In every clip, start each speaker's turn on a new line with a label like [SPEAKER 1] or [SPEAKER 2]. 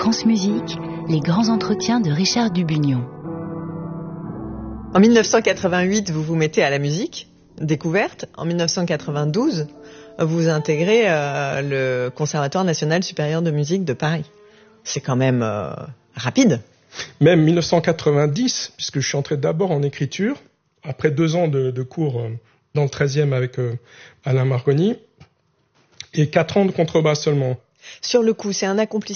[SPEAKER 1] France Musique, les grands entretiens de Richard Dubugnon.
[SPEAKER 2] En 1988, vous vous mettez à la musique, découverte. En 1992, vous intégrez le Conservatoire national supérieur de musique de Paris. C'est quand même rapide.
[SPEAKER 3] Même 1990, puisque je suis entré d'abord en écriture, après 2 ans de cours dans le 13e avec Alain Marconi, et 4 ans de contrebasse seulement.
[SPEAKER 2] Sur le coup, c'est un accomplissement ?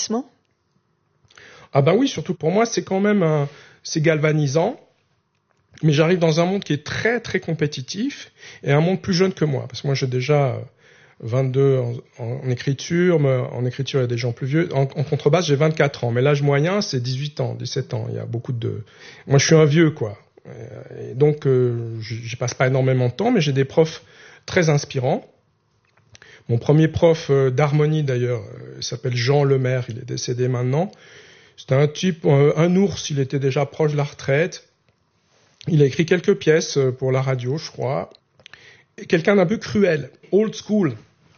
[SPEAKER 3] Ah ben oui, surtout pour moi, c'est quand même c'est galvanisant. Mais j'arrive dans un monde qui est très très compétitif et un monde plus jeune que moi. Parce que moi j'ai déjà 22 en écriture, mais en écriture il y a des gens plus vieux. En contrebasse j'ai 24 ans, mais l'âge moyen c'est 18 ans, 17 ans. Il y a beaucoup de... Moi je suis un vieux quoi. Et donc j'y passe pas énormément de temps, mais j'ai des profs très inspirants. Mon premier prof d'harmonie d'ailleurs, il s'appelle Jean Lemaire, il est décédé maintenant. C'était un type, un ours, il était déjà proche de la retraite. Il a écrit quelques pièces pour la radio, je crois. Et quelqu'un d'un peu cruel, old school,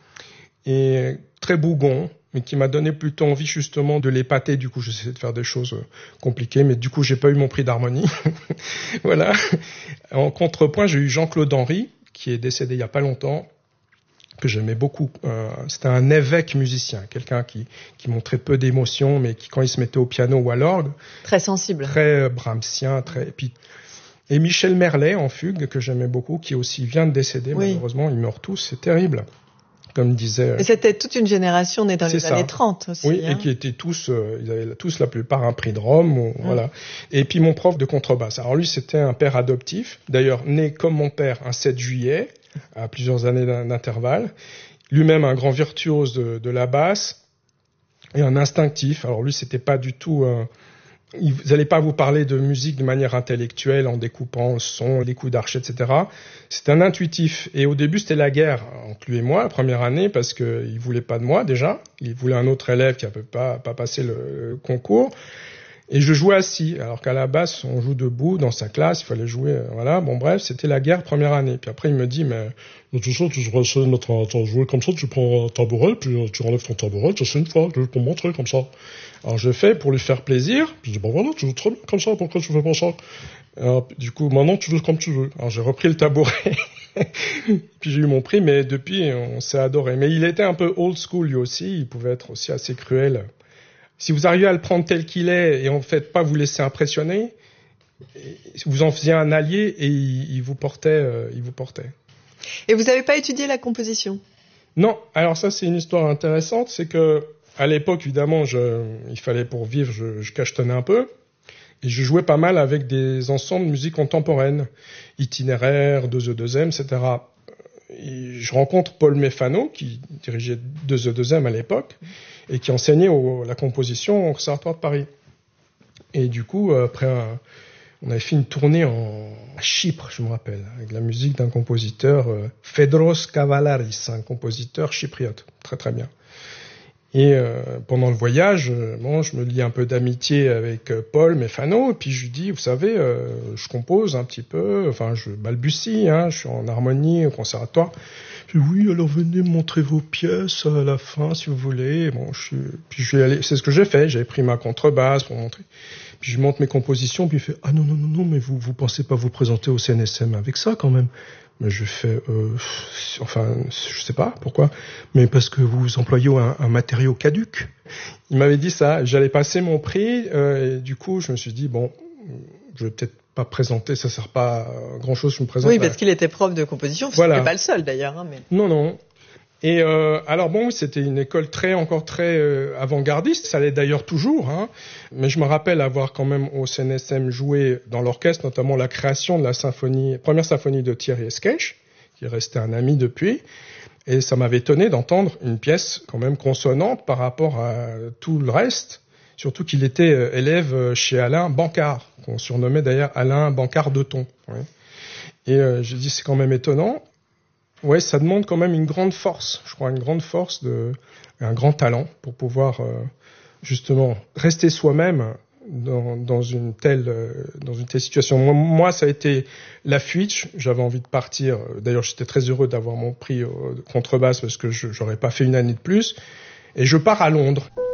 [SPEAKER 3] et très bougon, mais qui m'a donné plutôt envie justement de l'épater. Du coup, j'essayais de faire des choses compliquées, mais du coup, j'ai pas eu mon prix d'harmonie. Voilà. En contrepoint, j'ai eu Jean-Claude Henry, qui est décédé il y a pas longtemps, que j'aimais beaucoup. C'était un évêque musicien, quelqu'un qui montrait peu d'émotion, mais qui, quand il se mettait au piano ou à l'orgue...
[SPEAKER 2] Très sensible.
[SPEAKER 3] Très brahmsien, très... Et Michel Merlet, en fugue, que j'aimais beaucoup, qui aussi vient de décéder, oui. Malheureusement, ils meurent tous, c'est terrible. Comme disait...
[SPEAKER 2] Et c'était toute une génération née dans les années 30 aussi.
[SPEAKER 3] Oui, et qui étaient tous, ils avaient tous la plupart un prix de Rome, voilà. Et puis mon prof de contrebasse. Alors lui, c'était un père adoptif, d'ailleurs né comme mon père un 7 juillet, à plusieurs années d'intervalle. Lui-même un grand virtuose de la basse et un instinctif. Alors lui, c'était pas du tout... Ils n'allaient pas vous parler de musique de manière intellectuelle en découpant le son, les coups d'archet, etc. C'était un intuitif. Et au début, c'était la guerre entre lui et moi, la première année, parce qu'il voulait pas de moi déjà. Il voulait un autre élève qui n'avait pas passé le concours. Et je jouais assis, alors qu'à la basse, on joue debout dans sa classe, il fallait jouer, voilà. Bon, bref, c'était la guerre première année. Puis après, il me dit, mais tu sais, tu devrais essayer de mettre un jouer comme ça, tu prends un tabouret, puis tu enlèves ton tabouret, tu sais une fois, juste pour montrer comme ça. Alors je fais pour lui faire plaisir, puis je dis, bon voilà, tu joues très bien comme ça, pourquoi tu fais pas ça? Alors, du coup, maintenant, tu joues comme tu veux. Alors j'ai repris le tabouret, puis j'ai eu mon prix, mais depuis, on s'est adoré. Mais il était un peu old school lui aussi, il pouvait être aussi assez cruel. Si vous arrivez à le prendre tel qu'il est et en fait pas vous laisser impressionner, vous en faisiez un allié et il vous portait.
[SPEAKER 2] Et vous n'avez pas étudié la composition ?
[SPEAKER 3] Non. Alors ça c'est une histoire intéressante, c'est que à l'époque évidemment il fallait pour vivre, je cachetonnais un peu et je jouais pas mal avec des ensembles de musique contemporaine, Itinéraire, 2E2M, etc. Et je rencontre Paul Méfano qui dirigeait 2E2M à l'époque et qui enseignait la composition au Conservatoire de Paris. Et du coup, après, on avait fait une tournée à Chypre, je me rappelle, avec la musique d'un compositeur, Fedros Kavalaris, un compositeur chypriote, très très bien. Et pendant le voyage, je me lie un peu d'amitié avec Paul Méfano, et puis je lui dis, vous savez, je compose un petit peu, enfin je balbutie, je suis en harmonie au conservatoire. Puis oui, alors venez me montrer vos pièces à la fin si vous voulez. Bon, puis je vais aller, c'est ce que j'ai fait, j'avais pris ma contrebasse pour montrer. Puis je monte mes compositions, puis il fait, ah non, mais vous pensez pas vous présenter au CNSM avec ça quand même? Mais je fais, enfin, je sais pas pourquoi, mais parce que vous employez un matériau caduc. Il m'avait dit ça, j'allais passer mon prix, et du coup, je me suis dit, bon, je vais peut-être pas présenter, ça sert pas à grand chose, je me présente.
[SPEAKER 2] Oui, parce qu'il était prof de composition,
[SPEAKER 3] voilà.
[SPEAKER 2] C'était pas le seul d'ailleurs, mais.
[SPEAKER 3] Non. Et alors bon, c'était une école encore très avant-gardiste, ça l'est d'ailleurs toujours, mais je me rappelle avoir quand même au CNSM joué dans l'orchestre, notamment la création de la première symphonie de Thierry Esquèche, qui est resté un ami depuis, et ça m'avait étonné d'entendre une pièce quand même consonante par rapport à tout le reste, surtout qu'il était élève chez Alain Bancard, qu'on surnommait d'ailleurs Alain Bancard de Ton. Ouais. Et j'ai dit c'est quand même étonnant. Ouais, ça demande quand même une grande force, je crois, une grande force un grand talent pour pouvoir justement rester soi-même dans une telle situation. Moi, ça a été la fuite. J'avais envie de partir. D'ailleurs, j'étais très heureux d'avoir mon prix de contrebasse parce que j'aurais pas fait une année de plus. Et je pars à Londres.